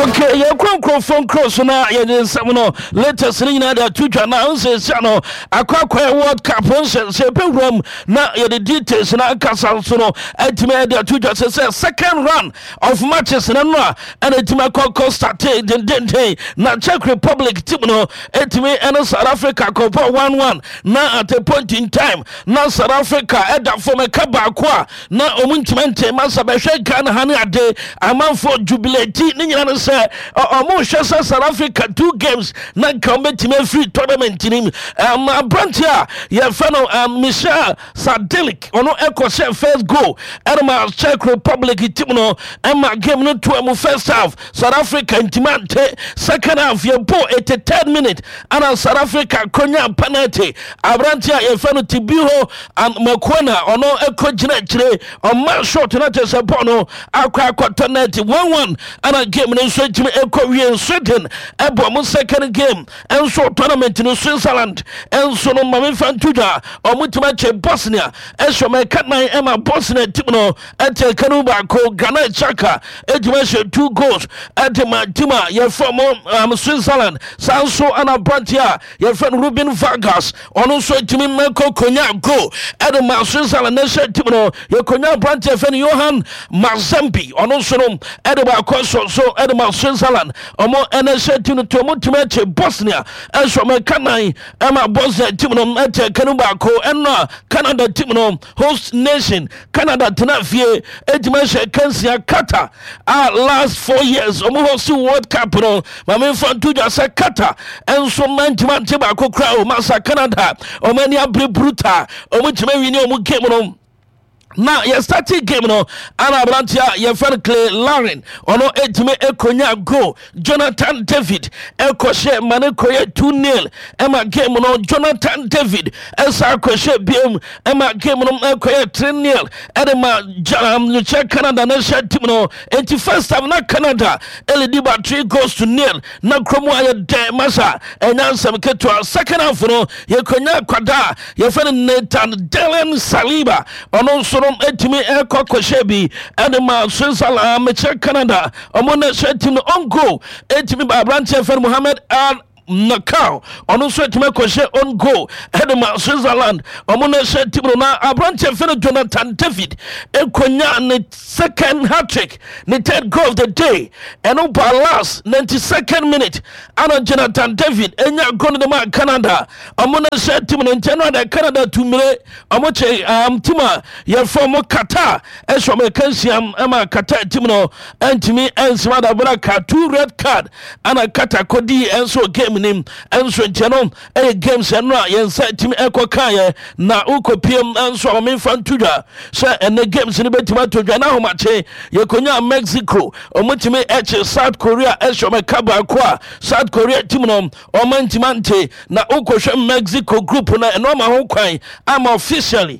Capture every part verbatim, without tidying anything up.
Okay, your cron phone cross na ye dey seven latest ni na da tuja na unse sia no akwa World Cup unse se program na ye the details na kasa so no etime da tuja se second run of matches na no and etime akwa start den den den na Czech Republic team no etime and South Africa compare one one na at a point in time na South Africa eda for me kaba akwa na omuntimente masa be hwe Ghana ha na ade amanfo jubilate ni nyina say omo hwe South Africa two games na combatime free tournament ni um Brantia ya fano um, Michel Sadelik ono eko share first goal and Czech Republic team no and game no to am first half South Africa intimate second half ya bo eighty-third minute and South Africa konya penalty Brantia ya fano Tibiho and Makwana ono eko jina chire on man shot na tese bono akwa akwa penalty one one and a game no so jime eko wie Sweden ebo mo second game and so tournament in Switzerland and so no mame fan tuja omutima che Bosnia esho me katnan ema Bosnia team no ete kanuba ko Ghana Chaka ejima she two goals ete ma tima ye from um, Switzerland sanso ana Brantia ye friend Ruben Vargas ono so timi meko konya go ete ma Switzerland ne she team no ye konya Brantia friend Johan Mazembe ono so no ete ba ko so so ete ma Switzerland omo ene she team no to omutima che Bosnia esho me katnan ema Bosnia team no ete kanuba ko enna Canada team no host nation Canada tenafie ejima she Kensia Qatar our last four years omo host World Cup no mame fan tuja se Qatar enso mantima tiba ko kra o masa Canada o mani abri bruta omo time wini omo game no now you starting game no ana Brantia ye fan Clay Lauren ono etime ekonya go Jonathan David ekoshe mane koye two nil ema game no Jonathan David esa koshe biem ema game no ekoye three nil edema jam no check Canada na share team no enti first time na Canada elidiba three goals to nil na kromo aye de masa enyansam keto second half no ye konya kwada ye fan Nathan Dylan Saliba ono so etimi eko koshebi edema Switzerland meche Canada omona shetim on goal etimi ba Brantia fan Mohamed Al Nakao ono so etime koshe on goal edema Switzerland omona shetim na Brantia fan Jonathan David ekonya ne second hat-trick ne third goal of the day and on last ninety-second minute ana Jonathan David enya goal de ma Canada omona shetim ne nteno da Canada tumire omoche am tima ye from Qatar esho me kansiam ema Qatar team no entimi ensima da bra two red card ana Qatar kodi enso game nim enso ncheno e games no yensa team ekoka na ukopiem enso me fan tuja so ene games ni betima toja na homache ye konya Mexico omutimi eche South Korea esho me kaba kwa South Korea team no omantimante na ukohwe Mexico group na eno ma ho kwan am officially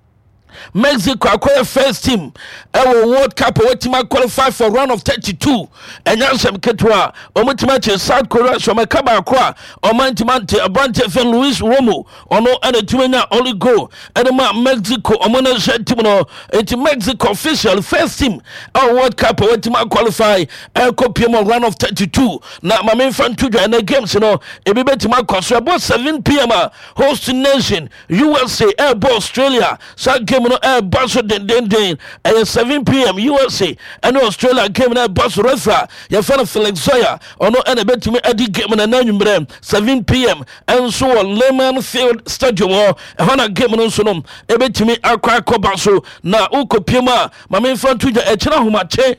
Mexico acquire first team ewo World Cup wetima qualify for round of thirty-two enyansem ketwa omutima che South Korea so makaba akwa omantimante Brantia fan Luis Romo ono ene tumenya only goal edema Mexico omona team no enti Mexico official first team ewo World Cup wetima qualify e kopiem round of thirty-two na mame fan tuja ene games no ebi betima kwaso about seven p m host nation U S A air Australia so game no air bus den den den at seven p m U S A and Australia game na bus refa ya fan Felix Zoya ono ene betimi adi game na nanwumre seven p m and so on Lehman Field Stadium o hona game no so no e betimi akwa akwa so na ukopema mame fan tuja e kira homache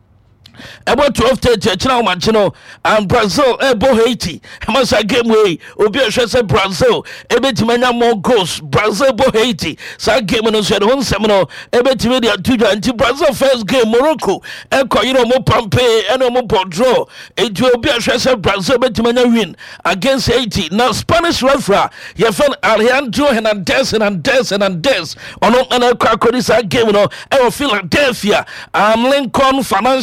about twelve thirty china manchino and Brazil ebo Haiti masa game way obi ehwese Brazil ebetimanya more goals Brazil bo Haiti sa game no so won semino ebetimi dia tuja anti Brazil first game Morocco ekoyiro mo pampe eno mo draw eju obi ehwese Brazil betimanya win against Haiti na Spanish referee ye fan Alejandro Hernandez Hernandez Hernandez ono na akodi sa game no e Philadelphia um Lincoln Financial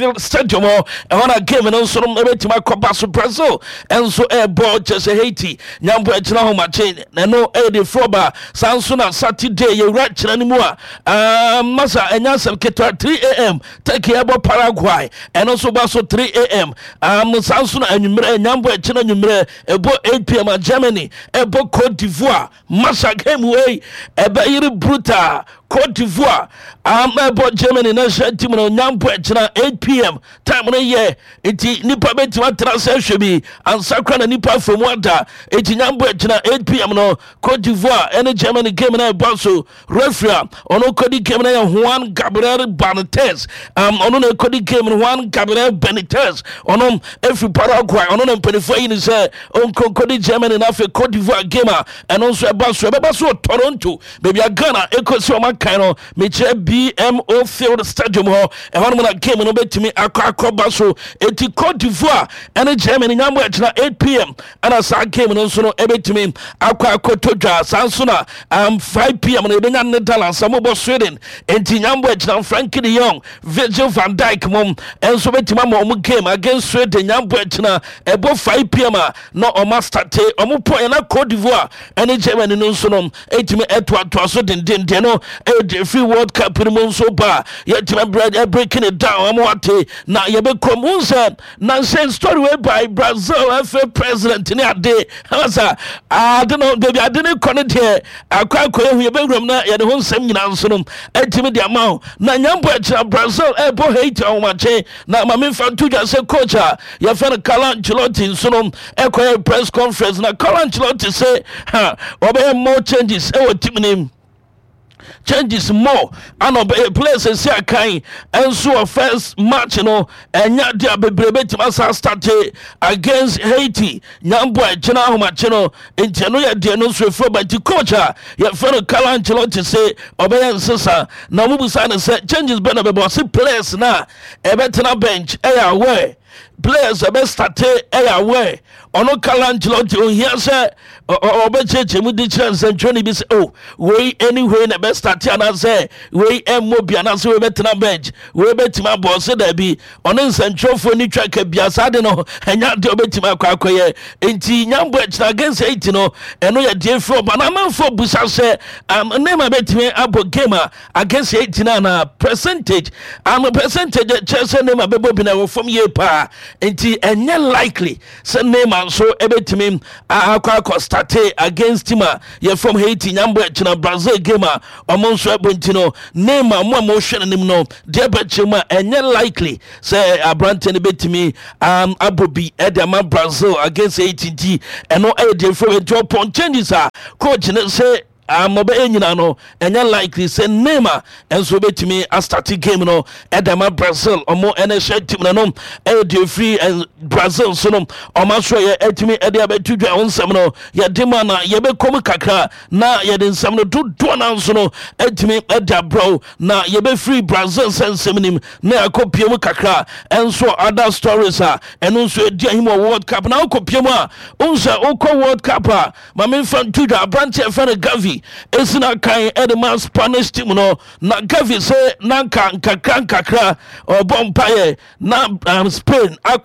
Field Stadium and when I came in also to my Copa so Brazil and so airboard just a Haiti Nyambo echina ho mache no e de froba sansuna Saturday you right anymore um masa enya sem ketwa three a m take abo Paraguay and also baso three a m um sansuna anwumre Nyambo echina anwumre ebo eight p m Germany ebo Cote d'Ivoire masa game way ebe iri brutal Cote d'Ivoire um ebo Germany national team no Nyambo echina eight p m time no ye enti nipa betima transfer hwebi ansakra na nipa from wada enti Nyambo echina eight p m no Cote d'Ivoire and Germany game na baso referee ono kodi game na Juan Gabriel Benitez um ono na kodi game Juan Gabriel Benitez ono every Paraguay ono na mpelifo yi ni say on kodi Germany na fe Cote d'Ivoire game and also baso baso Toronto baby Ghana ekosi o makan no meche B M O Field Stadium ho e hono na game no betimi akwa akwa baso enti Cote d'Ivoire and Germany Nyambo echina eight p m and asa game no so no ebetimi akwa akwa todwa sansuna um five p m na ebenya Netherlands samobo Sweden enti Nyambo echina Frankie de Jong Virgil van Dijk mom enso betima mo mu game against Sweden Nyambo echina ebo five p m no o master te o mu point na Cote d'Ivoire and Germany no so no etimi eto ato so den den den no e free World Cup no so ba yetima bread breaking it down am wate na ye be komunsa na say story way by Brazil F A president ni ade asa I don't know baby I didn't connect here akwa akwa hu ye be wram na ye de ho nsam nyina nso no etimi de amaw na Nyambo echira Brazil e bo hate on mache na ma me fa tuja say coach ye fa na Carlo Ancelotti nso no e kwa press conference na Carlo Ancelotti say ha obe more changes e wo team name changes more and obey places here kind and so first match you know and ya dia bebrebe timasa start against Haiti Nyambo echina ho match no encheno ya dia no so for but the coach ya for Carlo Ancelotti say obey nsesa na mu busa na say changes be na be boss players na e betena bench e ya where players e be start e ya where ono Carlo Ancelotti on here say obecheche mu di chance ntwoni bi say oh we anyway na be start na say we emobia na say we betena bench we betima boss da bi ono nsantwofo ni twa ka bia sade no enya de obetima akwakoye enti Nyambo echina against eight no eno ya de fro ba na manfo busa say um nema betime abo game against eight na na percentage am um, percentage chance nema bebo bi na wo from ye pa enti enye likely say nema so ebetime akwa start against him ye from Haiti Nyambo echina Brazil game omo so ebontino Neymar mo mo hwe nanim no de bechema enye likely say abrante ne betimi um abobi edema Brazil against Haiti eno e de from drop on changes a coach ne say amobe enyina no enya likely say Neymar enso betimi a start game no edema Brazil omo ene share team no e dey free and Brazil so no omo so ye etimi e dey abetudwa onsam no ye dema na ye be kom kakra na ye den nsam no dodo na so no etimi e da bro na ye be free Brazil sensem nim na akopiem kakra enso other stories a eno so e dia him World Cup na akopiem a unsa ukọ World Cup a ma me fan tudwa branch e fan Gavi esina kan edema Spanish team no na Gavi say na kan kakra kakra or bompaye na um, Spain